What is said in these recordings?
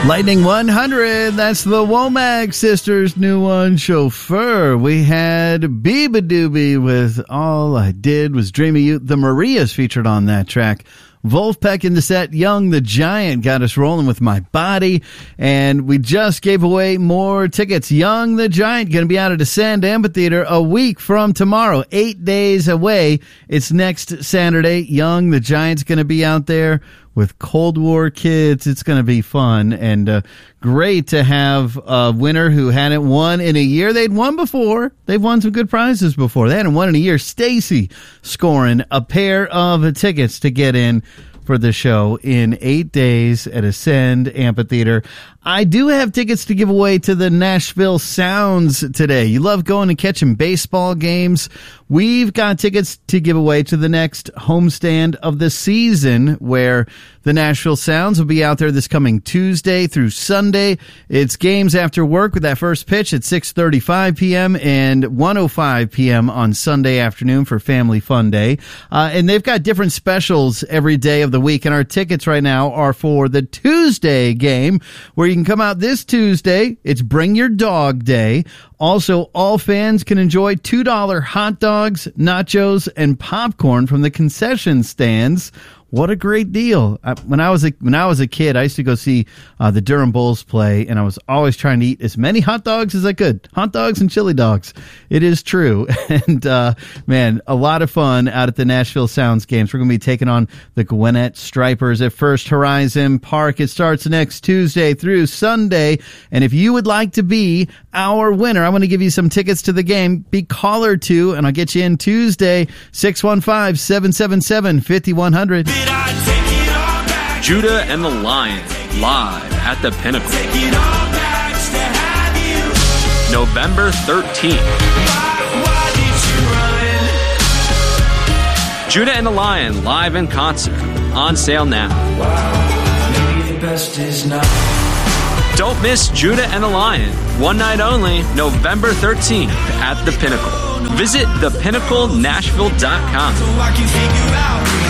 Lightning 100, that's the Womack Sisters' new one, Chauffeur. We had Biba Doobie with All I Did Was Dream of You. The Marias featured on that track. Wolfpack in the set, Young the Giant got us rolling with My Body, and we just gave away more tickets. Young the Giant going to be out at Ascend Amphitheater a week from tomorrow, 8 days away. It's next Saturday. Young the Giant's going to be out there with Cold War kids. It's going to be fun and great to have a winner who hadn't won in a year. They'd won before. They've won some good prizes before. They hadn't won in a year. Stacy scoring a pair of tickets to get in for the show in 8 days at Ascend Amphitheater. I do have tickets to give away to the Nashville Sounds today. You love going and catching baseball games. We've got tickets to give away to the next homestand of the season, where the Nashville Sounds will be out there this coming Tuesday through Sunday. It's games after work with that first pitch at 6:35 p.m. and 1:05 p.m. on Sunday afternoon for Family Fun Day. And they've got different specials every day of the week, and our tickets right now are for the Tuesday game, where you can come out this Tuesday. It's Bring Your Dog Day. Also, all fans can enjoy $2 hot dogs, nachos, and popcorn from the concession stands. What a great deal. When I was a kid, I used to go see the Durham Bulls play, and I was always trying to eat as many hot dogs as I could. Hot dogs and chili dogs. It is true. And, man, a lot of fun out at the Nashville Sounds games. We're going to be taking on the Gwinnett Stripers at First Horizon Park. It starts next Tuesday through Sunday. And if you would like to be our winner, I'm going to give you some tickets to the game. Be caller 2, and I'll get you in Tuesday, 615-777-5100. Judah and the Lion, live at the Pinnacle. November 13th. Judah and the Lion, live in concert. On sale now. Don't miss Judah and the Lion. One night only, November 13th at the Pinnacle. Visit thepinnaclenashville.com.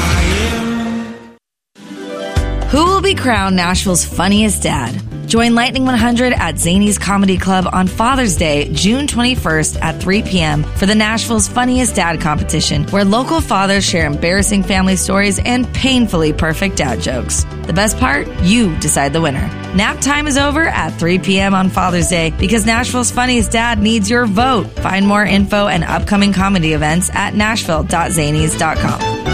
Who will be crowned Nashville's funniest dad? Join Lightning 100 at Zany's Comedy Club on Father's Day, June 21st at 3 p.m. for the Nashville's Funniest Dad competition, where local fathers share embarrassing family stories and painfully perfect dad jokes. The best part? You decide the winner. Nap time is over at 3 p.m. on Father's Day because Nashville's Funniest Dad needs your vote. Find more info and upcoming comedy events at nashville.zanys.com.